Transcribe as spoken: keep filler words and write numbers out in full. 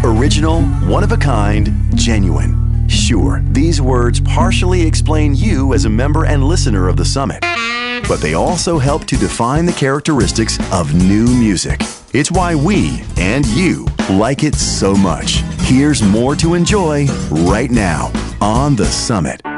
Original, one-of-a-kind, genuine. Sure, these words partially explain you as a member and listener of the Summit, but they also help to define the characteristics of new music. It's why we, and you, like it so much. Here's more to enjoy right now on The Summit.